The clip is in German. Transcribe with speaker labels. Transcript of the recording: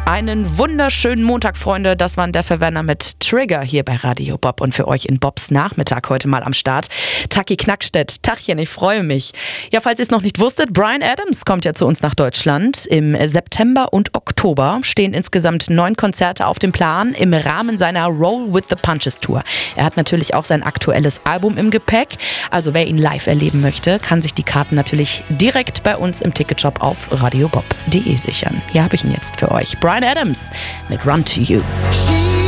Speaker 1: Einen wunderschönen Montag, Freunde. Das waren der Verwerner mit Trigger hier bei Radio Bob und für euch in Bobs Nachmittag heute mal am Start. Taki Knackstedt, Tachchen, ich freue mich. Ja, falls ihr es noch nicht wusstet, Bryan Adams kommt ja zu uns nach Deutschland. Im September und Oktober stehen insgesamt 9 Konzerte auf dem Plan im Rahmen seiner Roll with the Punches Tour. Er hat natürlich auch sein aktuelles Album im Gepäck. Also wer ihn live erleben möchte, kann sich die Karten natürlich direkt bei uns im Ticketshop auf radiobob.de sichern. Hier habe ich ihn jetzt für euch. Bryan Adams mit Run to You.